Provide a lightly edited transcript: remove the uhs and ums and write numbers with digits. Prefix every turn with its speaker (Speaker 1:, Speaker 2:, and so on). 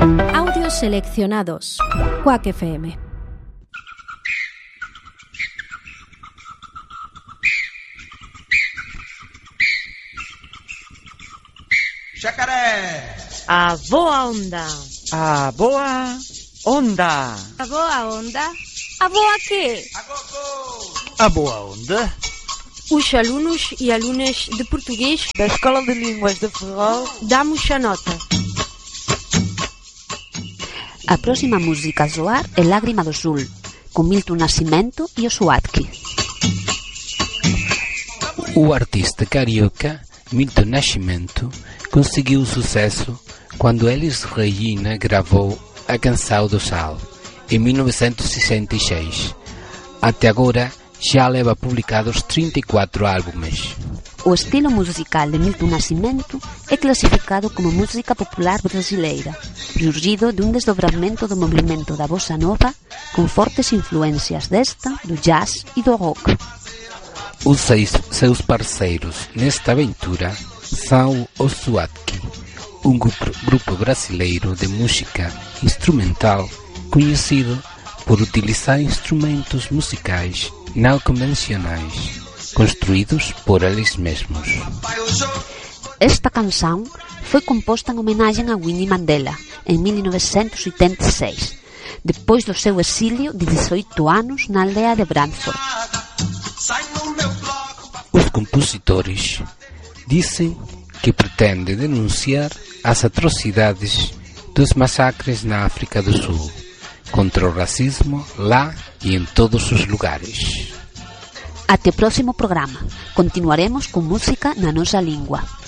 Speaker 1: Audios seleccionados. Quack FM.
Speaker 2: Xacaré!
Speaker 3: A boa onda!
Speaker 4: A boa onda!
Speaker 1: A boa onda? A boa quê?
Speaker 4: A boa onda!
Speaker 3: Os alunos e alunas de português
Speaker 4: da Escola de Línguas de Ferrol
Speaker 3: damos a nota.
Speaker 5: A próxima música a soar é Lágrima do Sul, con Milton Nascimento e o Suatki.
Speaker 6: O artista carioca Milton Nascimento conseguiu sucesso quando Elis Regina gravou A Canção do Sal, em 1966. Até agora já leva publicados 34 álbuns.
Speaker 5: O estilo musical de Milton Nascimento é clasificado como música popular brasileira, surgido de un desdobramento do movimento da bossa nova con fortes influencias desta, do jazz e do rock.
Speaker 6: Os seus parceiros nesta aventura são o Suatki, um grupo brasileiro de música instrumental conhecido por utilizar instrumentos musicais não convencionais, construídos por eles mesmos.
Speaker 5: Esta canção foi composta em homenagem a Winnie Mandela, em 1986, depois do seu exílio de 18 anos na aldeia de Brantford.
Speaker 6: Os compositores dizem que pretende denunciar as atrocidades dos massacres na África do Sul, contra o racismo lá e em todos os lugares.
Speaker 5: Até o próximo programa. Continuaremos com música na nossa língua.